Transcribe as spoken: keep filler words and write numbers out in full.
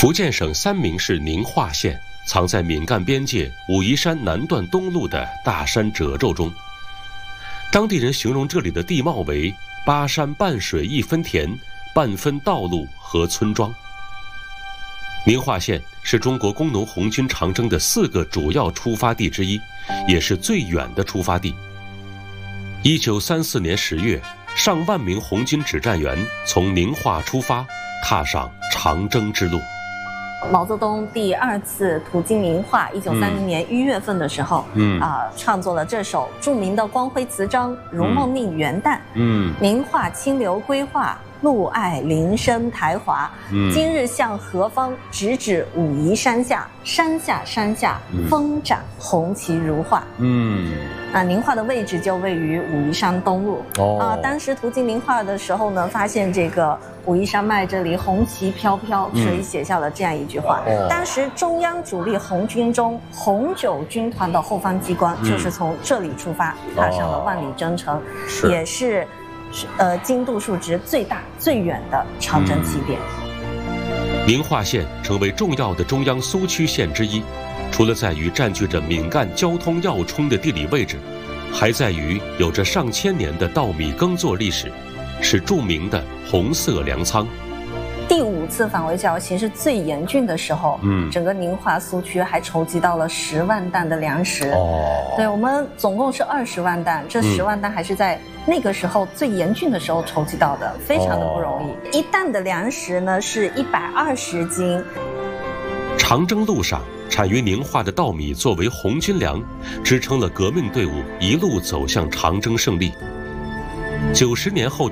福建省三明市宁化县藏在闽赣边界武夷山南段东麓的大山褶皱中，当地人形容这里的地貌为八山半水一分田，半分道路和村庄。宁化县是中国工农红军长征的四个主要出发地之一，也是最远的出发地。一九三四年十月，上万名红军指战员从宁化出发，踏上长征之路。 毛泽东第二次途经宁化，一九三零年一月份的时候，嗯啊、呃，创作了这首著名的光辉词章《如梦令元旦》。嗯，宁化清流归化，路爱林深台华。嗯，今日向何方？直指武夷山下，山下山下，风展红旗如画。嗯。啊，宁化的位置就位于武夷山东路。哦，啊，当时途经宁化的时候呢，发现这个武夷山脉这里红旗飘飘，所以写下了这样一句话。嗯、当时中央主力红军中红九军团的后方机关就是从这里出发，踏上了万里征程，哦、也是呃经度数值最大最远的长征起点。 嗯、宁化县成为重要的中央苏区县之一。除了在于占据着闽赣交通要冲的地理位置，还在于有着上千年的稻米耕作历史，是著名的红色粮仓。 第五次反围剿形势最严峻的时候，嗯，整个宁化苏区还筹集到了十万担的粮食。哦，对，我们总共是二十万担，这十万担还是在那个时候最严峻的时候筹集到的，非常的不容易。哦、一担的粮食呢是一百二十斤。 长征路上，产于宁化的稻米作为红军粮，支撑了革命队伍一路走向长征胜利。九十年后。